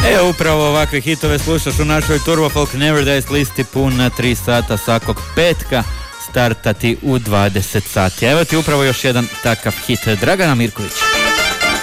Upravo ovakve hitove slušaš u našoj Turbo Folk Never Dies listi puna 3 sata svakog petka, startati u 20 sati. Evo ti upravo još jedan takav hit, Dragana Mirković.